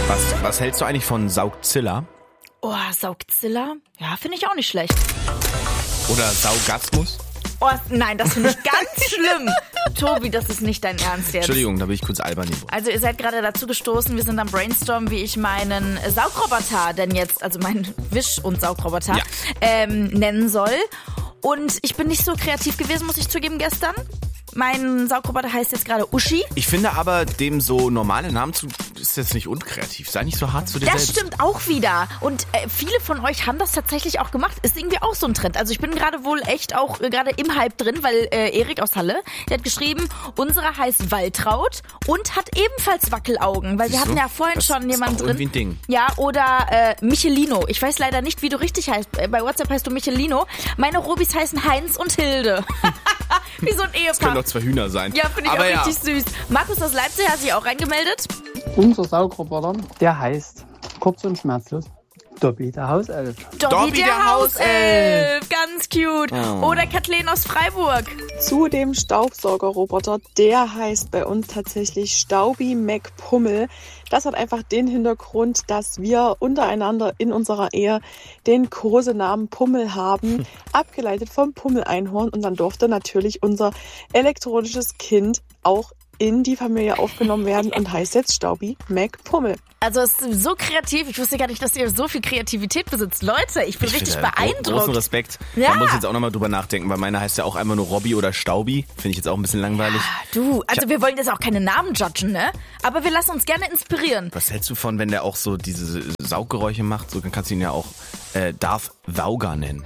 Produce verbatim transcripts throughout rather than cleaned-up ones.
Was, was hältst du eigentlich von Saugzilla? Oh, Saugzilla? Ja, finde ich auch nicht schlecht. Oder Saugasmus? Oh, nein, das finde ich ganz schlimm. Tobi, das ist nicht dein Ernst jetzt. Entschuldigung, da bin ich kurz albern geworden. Also ihr seid gerade dazu gestoßen, wir sind am Brainstorm, wie ich meinen Saugroboter denn jetzt, also meinen Wisch- und Saugroboter, ja. ähm, nennen soll. Und ich bin nicht so kreativ gewesen, muss ich zugeben, gestern. Mein Saugroboter heißt jetzt gerade Uschi. Ich finde aber, dem so normale Namen zu, ist jetzt nicht unkreativ. Sei nicht so hart zu dir Das selbst. stimmt auch wieder. Und äh, viele von euch haben das tatsächlich auch gemacht. Ist irgendwie auch so ein Trend. Also ich bin gerade wohl echt auch äh, gerade im Hype drin, weil äh, Erik aus Halle, der hat geschrieben, unsere heißt Waltraud und hat ebenfalls Wackelaugen. Weil wir Siehst hatten du? ja vorhin Das schon ist jemanden auch drin. irgendwie ein Ding. Ja, oder äh, Michelino. Ich weiß leider nicht, wie du richtig heißt. Bei WhatsApp heißt du Michelino. Meine Robis heißen Heinz und Hilde. Wie so ein Ehepaar. Das können doch zwei Hühner sein. Ja, finde ich aber auch ja. richtig süß. Markus aus Leipzig hat sich auch reingemeldet. Unser Saugroboter, der heißt kurz und schmerzlos Dobby der Hauself. Dobby, Dobby der, der Hauself. Ganz cute. Oh. Oder Kathleen aus Freiburg. Zu dem Staubsaugerroboter, der heißt bei uns tatsächlich Staubi McPummel. Das hat einfach den Hintergrund, dass wir untereinander in unserer Ehe den Kosenamen Pummel haben, abgeleitet vom Pummeleinhorn. Und dann durfte natürlich unser elektronisches Kind auch in die Familie aufgenommen werden und heißt jetzt Staubi McPummel. Also es ist so kreativ. Ich wusste gar nicht, dass ihr so viel Kreativität besitzt. Leute, ich bin Ich richtig finde, beeindruckt. Großen Respekt. Ja. Man muss jetzt auch nochmal drüber nachdenken, weil meiner heißt ja auch einfach nur Robby oder Staubi. Finde ich jetzt auch ein bisschen langweilig. Du, also wir wollen jetzt auch keine Namen judgen, ne? Aber wir lassen uns gerne inspirieren. Was hältst du von, wenn der auch so diese Sauggeräusche macht? So, dann kannst du ihn ja auch äh, Darth Sauger nennen.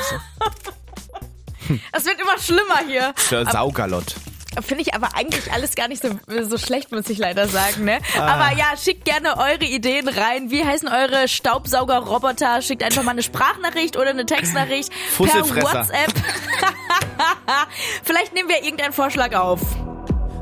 Das wird immer schlimmer hier. Sir Saugalot. Finde ich aber eigentlich alles gar nicht so, so schlecht, muss ich leider sagen, ne? Ah. Aber ja, schickt gerne eure Ideen rein. Wie heißen eure Staubsaugerroboter? Schickt einfach mal eine Sprachnachricht oder eine Textnachricht per Fusselfresser. WhatsApp. Vielleicht nehmen wir irgendeinen Vorschlag auf.